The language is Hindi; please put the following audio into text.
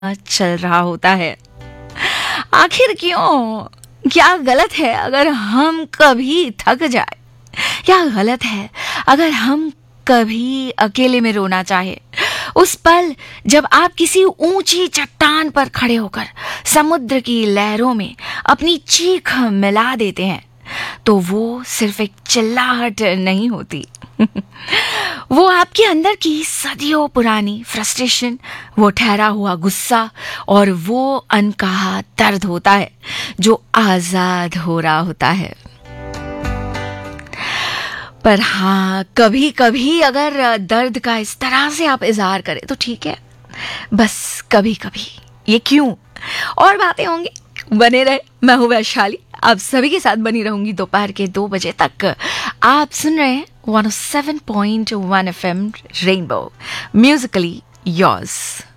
चल रहा होता है। आखिर क्यों? क्या गलत है अगर हम कभी थक जाए? क्या गलत है अगर हम कभी अकेले में रोना चाहे? उस पल जब आप किसी ऊंची चट्टान पर खड़े होकर समुद्र की लहरों में अपनी चीख मिला देते हैं, तो वो सिर्फ एक चिल्लाहट नहीं होती। वो आपके अंदर की सदियों पुरानी फ्रस्ट्रेशन, वो ठहरा हुआ गुस्सा और वो अनकहा दर्द होता है जो आजाद हो रहा होता है। पर हाँ, कभी कभी अगर दर्द का इस तरह से आप इजहार करें तो ठीक है, बस कभी कभी। ये क्यों और बातें होंगी, बने रहे। मैं हूँ वैशाली, आप सभी के साथ बनी रहूंगी दोपहर के 2 बजे तक। आप सुन रहे हैं 107.1 FM रेनबो, म्यूजिकली योर्स।